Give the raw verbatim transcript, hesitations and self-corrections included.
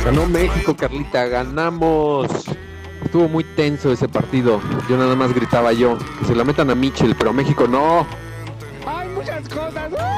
Ganó México, Carlita, ganamos. Estuvo muy tenso ese partido. Yo nada más gritaba yo, que se la metan a Mitchell, pero a México no. Hay muchas cosas.